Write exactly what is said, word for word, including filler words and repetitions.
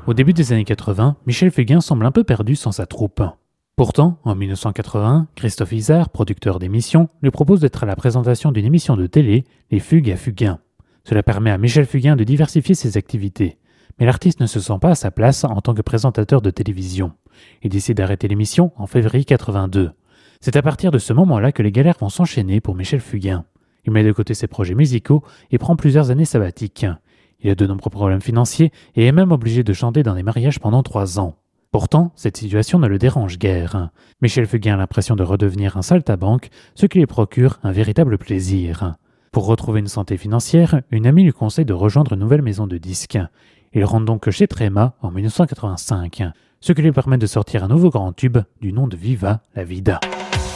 Au début des années quatre-vingts, Michel Fugain semble un peu perdu sans sa troupe. Pourtant, en mille neuf cent quatre-vingt-un, Christophe Izard, producteur d'émissions, lui propose d'être à la présentation d'une émission de télé, Les Fugues à Fugain. Cela permet à Michel Fugain de diversifier ses activités. Mais l'artiste ne se sent pas à sa place en tant que présentateur de télévision. Il décide d'arrêter l'émission en février quatre-vingt-deux. C'est à partir de ce moment-là que les galères vont s'enchaîner pour Michel Fugain. Il met de côté ses projets musicaux et prend plusieurs années sabbatiques. Il a de nombreux problèmes financiers et est même obligé de chanter dans des mariages pendant trois ans. Pourtant, cette situation ne le dérange guère. Michel Fugain a l'impression de redevenir un saltimbanque, ce qui lui procure un véritable plaisir. Pour retrouver une santé financière, une amie lui conseille de rejoindre une nouvelle maison de disques. Il rentre donc chez Tréma en dix-neuf cent quatre-vingt-cinq, ce qui lui permet de sortir un nouveau grand tube du nom de Viva la Vida.